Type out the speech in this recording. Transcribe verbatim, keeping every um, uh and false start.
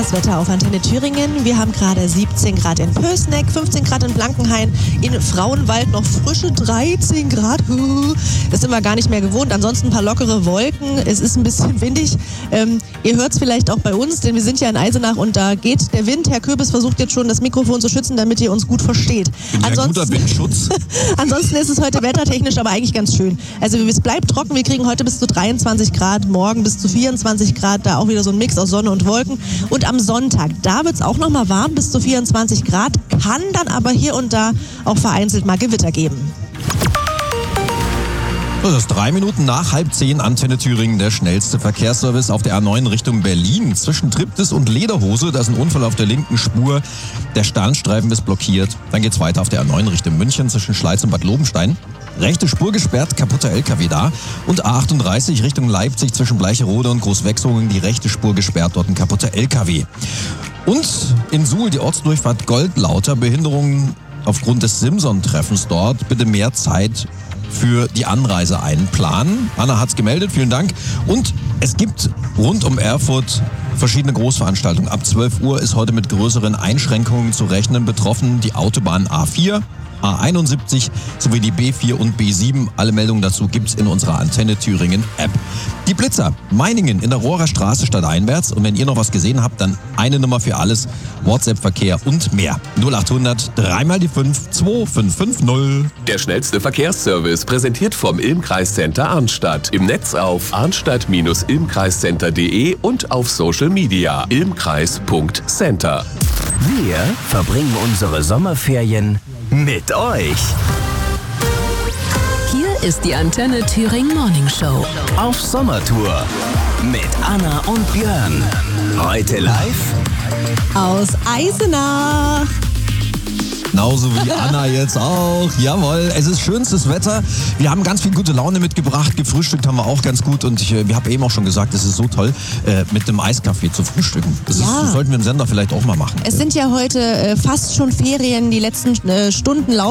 das Wetter auf Antenne Thüringen. Wir haben gerade siebzehn Grad in Pößneck, fünfzehn Grad in Blankenhain, in Frauenwald noch frische dreizehn Grad. Das sind wir gar nicht mehr gewohnt. Ansonsten ein paar lockere Wolken. Es ist ein bisschen windig. Ähm, ihr hört es vielleicht auch bei uns, denn wir sind ja in Eisenach und da geht der Wind. Herr Köbis versucht jetzt schon, das Mikrofon zu schützen, damit ihr uns gut versteht. Bin ja ein guter Windschutz. Ansonsten ist es heute wettertechnisch aber eigentlich ganz schön. Also es bleibt trocken. Wir kriegen heute bis zu dreiundzwanzig Grad, morgen bis zu vierundzwanzig Grad. Da auch wieder so ein Mix aus Sonne und Wolken. Und am Sonntag, da wird es auch nochmal warm, bis zu vierundzwanzig Grad. Kann dann aber hier und da auch vereinzelt mal Gewitter geben. Das ist drei Minuten nach halb zehn, Antenne Thüringen, der schnellste Verkehrsservice auf der A neun Richtung Berlin. Zwischen Triptis und Lederhose, da ist ein Unfall auf der linken Spur. Der Sternstreifen ist blockiert. Dann geht's weiter auf der A neun Richtung München zwischen Schleiz und Bad Lobenstein. Rechte Spur gesperrt, kaputter L K W da. Und A achtunddreißig Richtung Leipzig zwischen Bleicherode und Großwechsungen, die rechte Spur gesperrt, dort ein kaputter L K W. Und in Suhl die Ortsdurchfahrt Goldlauter, Behinderungen aufgrund des Simson-Treffens dort. Bitte mehr Zeit für die Anreise einplanen. Anna hat's gemeldet, vielen Dank. Und es gibt rund um Erfurt verschiedene Großveranstaltungen. Ab zwölf Uhr ist heute mit größeren Einschränkungen zu rechnen. Betroffen die Autobahn A vier, A einundsiebzig sowie die B vier und B sieben. Alle Meldungen dazu gibt's in unserer Antenne Thüringen App. Die Blitzer, Meiningen in der Rohrer Straße stadteinwärts. Und wenn ihr noch was gesehen habt, dann eine Nummer für alles, WhatsApp-Verkehr und mehr. null achthundert, dreimal die fünf, zwei fünf fünf null. Der schnellste Verkehrsservice präsentiert vom Ilmkreiscenter Arnstadt. Im Netz auf arnstadt Bindestrich ilmkreiscenter punkt de und auf Social Media ilmkreis Punkt center. Wir verbringen unsere Sommerferien mit euch. Hier ist die Antenne Thüringen Morning Show. Auf Sommertour mit Anna und Björn. Heute live Aus Eisenach. Genauso wie Anna jetzt auch. Jawohl, es ist schönstes Wetter. Wir haben ganz viel gute Laune mitgebracht. Gefrühstückt haben wir auch ganz gut. Und ich, wir haben eben auch schon gesagt, es ist so toll, äh, mit dem Eiskaffee zu frühstücken. Das, Ja. ist, das sollten wir im Sender vielleicht auch mal machen. Es sind ja heute äh, fast schon Ferien. Die letzten äh, Stunden laufen